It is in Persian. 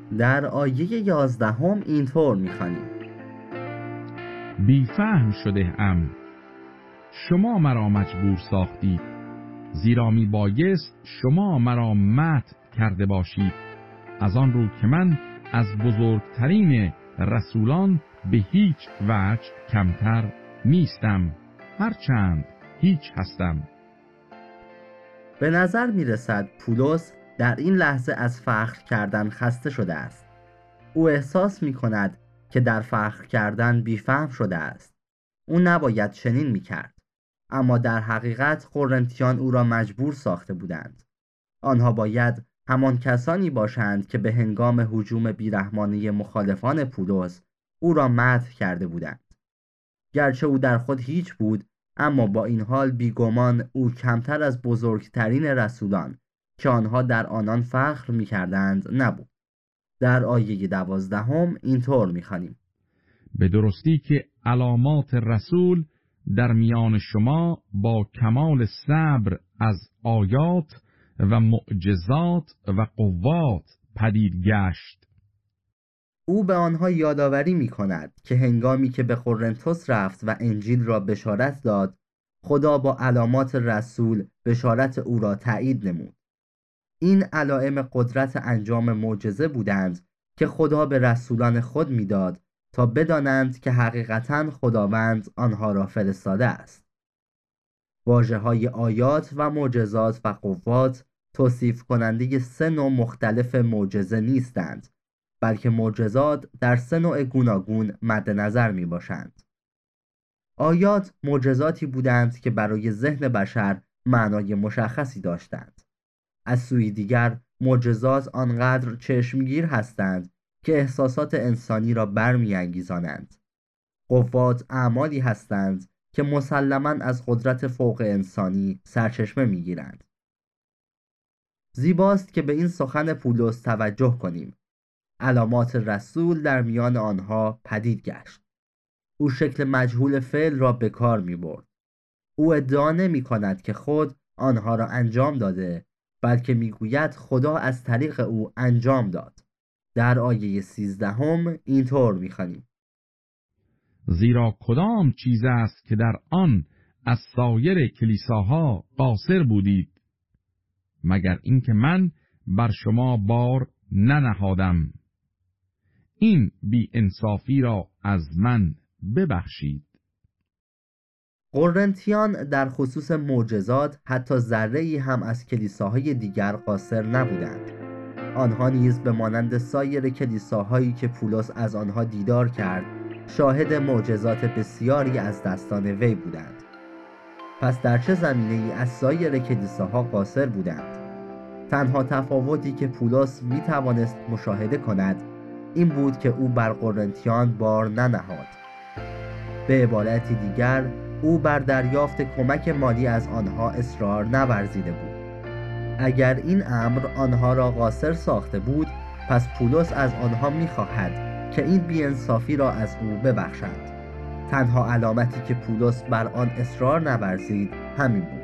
در آیه 11 اینطور می‌خوانیم: بیفهم شده ام، شما مرا مجبور ساختید، زیرا می بایست شما مرا مدح کرده باشید، از آن رو که من از بزرگترین رسولان به هیچ وجه کمتر نیستم، هرچند هیچ هستم. به نظر می‌رسد پولس در این لحظه از فخر کردن خسته شده است. او احساس می‌کند که در فخر کردن بیفهم شده است. او نباید چنین می‌کرد. اما در حقیقت قرنتیان او را مجبور ساخته بودند. آنها باید همان کسانی باشند که به هنگام هجوم بیرحمانه مخالفان پولس او را مدح کرده بودند. گرچه او در خود هیچ بود، اما با این حال بیگمان او کمتر از بزرگترین رسولان که آنها در آنان فخر می‌کردند نبود. در آیه 12 اینطور می‌خوانیم: به درستی که علامات رسول در میان شما با کمال صبر از آیات و معجزات و قوات پدید گشت. او به آنها یادآوری می‌کند که هنگامی که به قرنتس رفت و انجیل را بشارت داد، خدا با علامات رسول بشارت او را تایید نمود. این علائم قدرت انجام معجزه بودند که خدا به رسولان خود میداد تا بدانند که حقیقتاً خداوند آنها را فرستاده است. واژه‌های آیات و معجزات و قوات توصیف کننده سه نوع مختلف معجزه نیستند، بلکه معجزات در سه نوع گوناگون مد نظر می باشند. آیات معجزاتی بودند که برای ذهن بشر معنای مشخصی داشتند. از سوی دیگر معجزات آنقدر چشمگیر هستند که احساسات انسانی را برمی‌انگیزانند. قوات اعمالی هستند که مسلماً از قدرت فوق انسانی سرچشمه می‌گیرند. زیباست که به این سخن پولس توجه کنیم. علامات رسول در میان آنها پدید گشت. او شکل مجهول فعل را به کار می‌برد. او ادعا نمی‌کند که خود آنها را انجام داده، بلکه میگوید خدا از طریق او انجام داد. در آیه 13 اینطور می‌خوانیم: زیرا کدام چیز است که در آن از سایر کلیساها قاصر بودید، مگر اینکه من بر شما بار ننهادم. این بی انصافی را از من ببخشید. قرنتیان در خصوص معجزات حتی ذره‌ای هم از کلیساهای دیگر قاصر نبودند. آنها نیز به مانند سایر کلیساهایی که پولس از آنها دیدار کرد، شاهد معجزات بسیاری از دستان وی بودند. پس در چه زمینه‌ای از سایر کلیساها قاصر بودند؟ تنها تفاوتی که پولس می توانست مشاهده کند این بود که او بر قرنتیان بار ننهاد. به عبارتی دیگر، او بر دریافت کمک مالی از آنها اصرار نورزیده بود. اگر این امر آنها را قاصر ساخته بود، پس پولس از آنها می‌خواهد که این بی‌انصافی را از او ببخشند. تنها علامتی که پولس بر آن اصرار نورزید همین بود.